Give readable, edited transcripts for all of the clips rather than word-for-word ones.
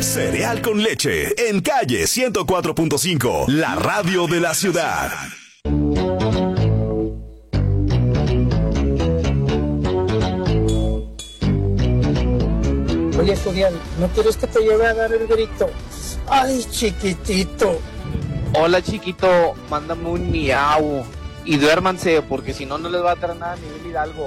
Cereal con leche en calle 104.5, la radio de la ciudad. Oye, Julián, ¿no quieres que te lleve a dar el grito? ¡Ay, chiquitito! Hola, chiquito, mándame un miau. Y duérmanse, porque si no, no les va a traer nada a Miguel Hidalgo.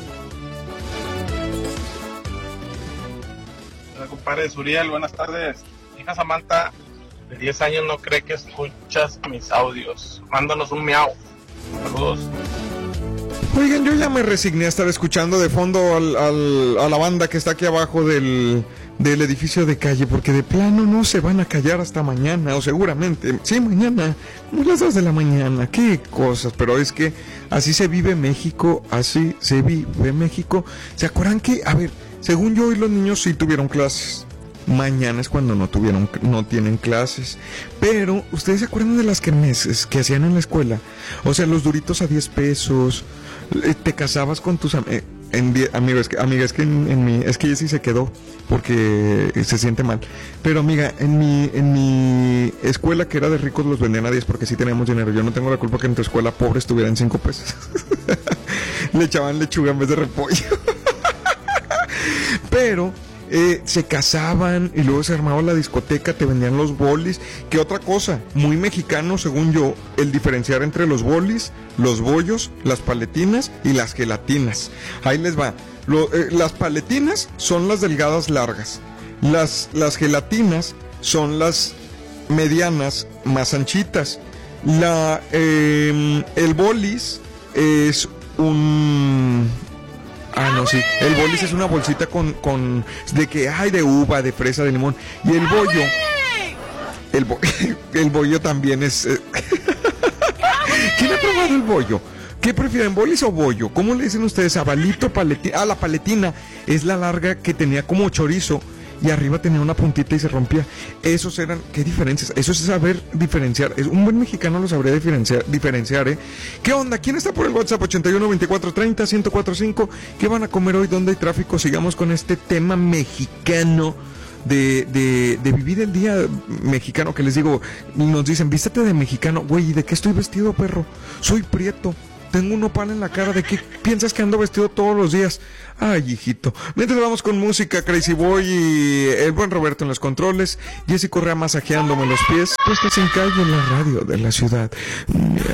Hola, compadre Suriel, buenas tardes. Mi hija Samantha, de 10 años, no cree que escuchas mis audios. Mándanos un miau. Saludos. Oigan, yo ya me resigné a estar escuchando de fondo a la banda que está aquí abajo del edificio de calle, porque de plano no se van a callar hasta mañana, o seguramente, sí, mañana, como las 2 de la mañana, qué cosas, pero es que así se vive México, así se vive México. ¿Se acuerdan que, a ver, según yo hoy los niños sí tuvieron clases? Mañana es cuando no tienen clases. Pero, ¿ustedes se acuerdan de las kermeses que hacían en la escuela? O sea, los duritos a 10 pesos, te casabas con tus amigos. Amiga, es que Jessy se quedó porque se siente mal. Pero amiga, en mi escuela que era de ricos los vendían a 10 porque sí teníamos dinero. Yo no tengo la culpa que en tu escuela pobre estuviera en 5 pesos. Le echaban lechuga en vez de repollo. Pero se casaban y luego se armaba la discoteca, te vendían los bolis. ¿Qué otra cosa? Muy mexicano, según yo, el diferenciar entre los bolis, los bollos, las paletinas y las gelatinas. Ahí les va. Las paletinas son las delgadas largas. Las gelatinas son las medianas más anchitas. El bolis es un... no, sí. El bolis es una bolsita con de que hay de uva, de fresa, de limón. Y el bollo... El bollo también es... ¿Quién ha probado el bollo? ¿Qué prefieren, bolis o bollo? ¿Cómo le dicen ustedes? ¿Abalito, paletina? La paletina es la larga que tenía como chorizo y arriba tenía una puntita y se rompía. Esos eran... ¿Qué diferencias? Eso es saber diferenciar. Un buen mexicano lo sabría diferenciar, ¿eh? ¿Qué onda? ¿Quién está por el WhatsApp? 81 24 30 1045. ¿Qué van a comer hoy? ¿Dónde hay tráfico? Sigamos con este tema mexicano de vivir el día mexicano, que les digo, nos dicen, vístete de mexicano. Güey, ¿y de qué estoy vestido, perro? Soy prieto. Tengo un nopal en la cara. ¿De qué piensas que ando vestido todos los días? Ay, hijito. Mientras vamos con música, Crazy Boy y el buen Roberto en los controles, Jessy Correa masajeándome los pies. Tú estás en calle, en la radio de la ciudad.